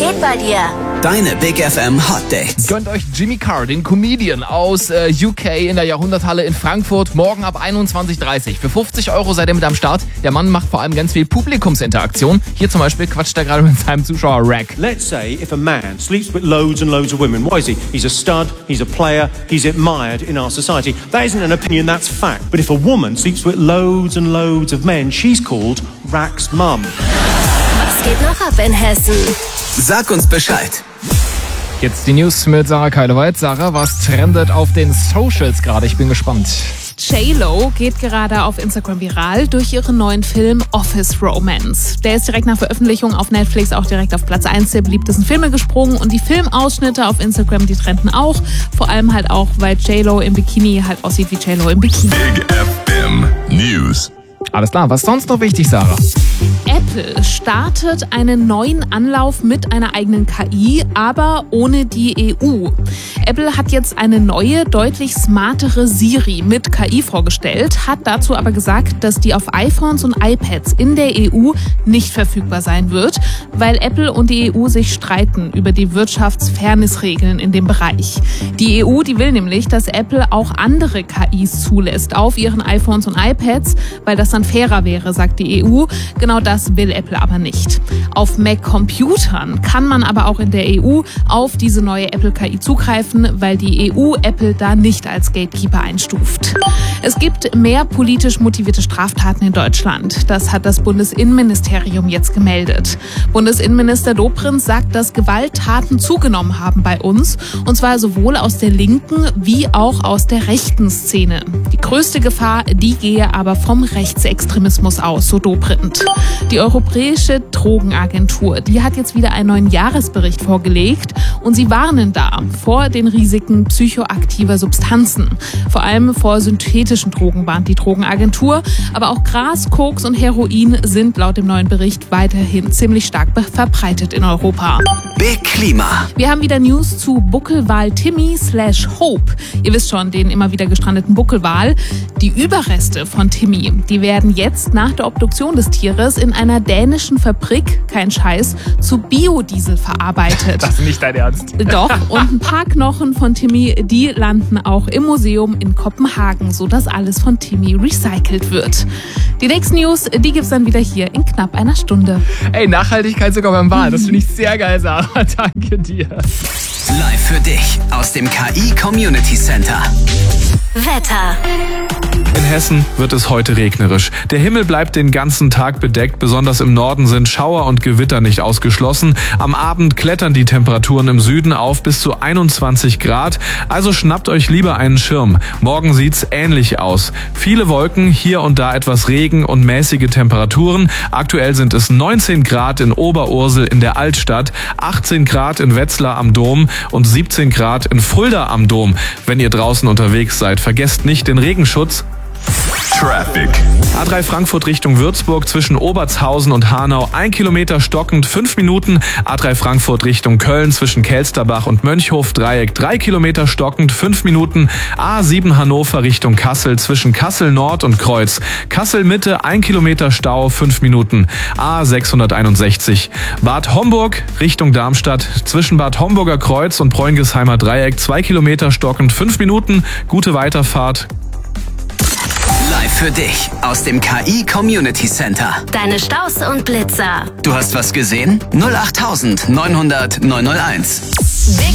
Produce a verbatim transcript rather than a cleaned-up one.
geht bei dir? Deine Big F M Hot Dates. Gönnt euch Jimmy Carr, den Comedian aus äh, U K in der Jahrhunderthalle in Frankfurt, morgen ab einundzwanzig Uhr dreißig. Für fünfzig Euro seid ihr mit am Start. Der Mann macht vor allem ganz viel Publikumsinteraktion. Hier zum Beispiel quatscht er gerade mit seinem Zuschauer Rack. Let's say if a man sleeps with loads and loads of women, what is he? He's a stud, he's a player, he's admired in our society. That isn't an opinion, that's fact. But if a woman sleeps with loads and loads of men, she's called Rack's mum. Was geht noch ab in Hessen? Sag uns Bescheid. Jetzt die News mit Sarah Keileweit. Sarah, was trendet auf den Socials gerade? Ich bin gespannt. J-Lo geht gerade auf Instagram viral durch ihren neuen Film Office Romance. Der ist direkt nach Veröffentlichung auf Netflix auch direkt auf Platz eins der beliebtesten Filme gesprungen und die Filmausschnitte auf Instagram, die trenden auch. Vor allem halt auch, weil J-Lo im Bikini halt aussieht wie J-Lo im Bikini. Big F M News. Alles klar, was ist sonst noch wichtig, Sarah? Apple startet einen neuen Anlauf mit einer eigenen K I, aber ohne die E U. Apple hat jetzt eine neue, deutlich smartere Siri mit K I vorgestellt, hat dazu aber gesagt, dass die auf iPhones und iPads in der E U nicht verfügbar sein wird, weil Apple und die E U sich streiten über die Wirtschaftsfairnessregeln in dem Bereich. Die E U, die will nämlich, dass Apple auch andere K Is zulässt auf ihren iPhones und iPads, weil das dann fairer wäre, sagt die E U. Genau das will Apple aber nicht. Auf Mac-Computern kann man aber auch in der E U auf diese neue Apple-K I zugreifen, weil die E U Apple da nicht als Gatekeeper einstuft. Es gibt mehr politisch motivierte Straftaten in Deutschland. Das hat das Bundesinnenministerium jetzt gemeldet. Bundesinnenminister Dobrindt sagt, dass Gewalttaten zugenommen haben bei uns, und zwar sowohl aus der linken wie auch aus der rechten Szene. Die größte Gefahr, die gehe aber vom Rechtsextremismus aus, so Dobrindt. Die Europäische Drogenagentur, die hat jetzt wieder einen neuen Jahresbericht vorgelegt und sie warnen da vor den Risiken psychoaktiver Substanzen. Vor allem vor synthetischen Drogen warnt die Drogenagentur, aber auch Gras, Koks und Heroin sind laut dem neuen Bericht weiterhin ziemlich stark verbreitet in Europa. Big Klima. Wir haben wieder News zu Buckelwal Timmy slash Hope. Ihr wisst schon, den immer wieder gestrandeten Buckelwal. Die Überreste von Timmy, die werden jetzt nach der Obduktion des Tieres in einer dänischen Fabrik, kein Scheiß, zu Biodiesel verarbeitet. Das ist nicht dein Ernst. Doch, und ein paar Knochen von Timmy, die landen auch im Museum in Kopenhagen, sodass alles von Timmy recycelt wird. Die nächsten News, die gibt's dann wieder hier in knapp einer Stunde. Ey, Nachhaltigkeit sogar beim Wal. Das finde ich sehr geil, Sarah. Danke dir. Live für dich aus dem K I Community Center. Wetter. In Hessen wird es heute regnerisch. Der Himmel bleibt den ganzen Tag bedeckt. Besonders im Norden sind Schauer und Gewitter nicht ausgeschlossen. Am Abend klettern die Temperaturen im Süden auf bis zu einundzwanzig Grad. Also schnappt euch lieber einen Schirm. Morgen sieht's ähnlich aus. Viele Wolken, hier und da etwas Regen und mäßige Temperaturen. Aktuell sind es neunzehn Grad in Oberursel in der Altstadt, achtzehn Grad in Wetzlar am Dom und siebzehn Grad in Fulda am Dom. Wenn ihr draußen unterwegs seid, vergesst nicht den Regenschutz. Traffic. A drei Frankfurt Richtung Würzburg zwischen Obertshausen und Hanau ein Kilometer stockend, fünf Minuten. A drei Frankfurt Richtung Köln zwischen Kelsterbach und Mönchhof Dreieck drei Kilometer stockend, fünf Minuten. A sieben Hannover Richtung Kassel zwischen Kassel Nord und Kreuz. Kassel Mitte ein Kilometer Stau, fünf Minuten. A sechshunderteinundsechzig Bad Homburg Richtung Darmstadt zwischen Bad Homburger Kreuz und Preungesheimer Dreieck zwei Kilometer stockend, fünf Minuten. Gute Weiterfahrt. Live für dich aus dem K I Community Center. Deine Staus und Blitzer. Du hast was gesehen? null acht neunhundert neunhunderteins. Big